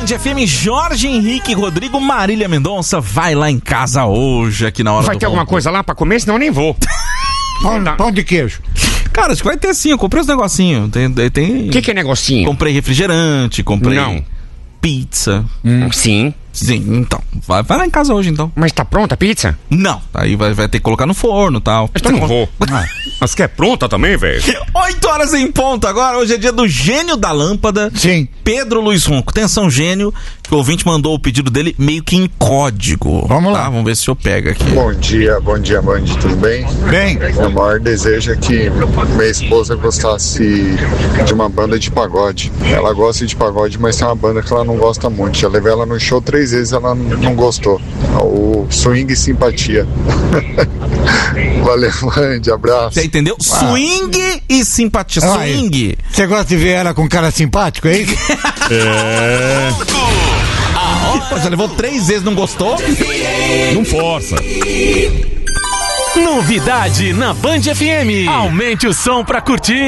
FM, Jorge Henrique, Rodrigo, Marília Mendonça, vai lá em casa hoje, aqui na hora Vai do ter alguma coisa lá pra comer, senão eu nem vou. Pão de queijo. Cara, acho que vai ter sim, eu comprei os negocinhos. O que é negocinho? Comprei refrigerante, comprei Não. pizza. Sim. Sim, então. Vai lá em casa hoje, então. Mas tá pronta a pizza? Não, aí vai ter que colocar no forno e tal. Então não vou. Mas quer pronta também, velho? 8 horas em ponto agora, hoje é dia do gênio da lâmpada. Sim. Pedro Luiz Ronco. Atenção, gênio, que o ouvinte mandou o pedido dele meio que em código. Vamos lá. Vamos ver se eu pego aqui. Bom dia, Band, tudo bem? Bem. Meu maior desejo é que minha esposa gostasse de uma banda de pagode. Ela gosta de pagode, mas tem uma banda que ela não gosta muito. Já levei ela no show 3 vezes, ela não gostou. O Swing e Simpatia. Valeu, Band, abraço. Você entendeu? Swing e simpatia. Swing. Você gosta de ver ela com cara simpático, é isso? Pô, já levou 3 vezes, não gostou? Não força. Novidade na Band FM. Aumente o som pra curtir.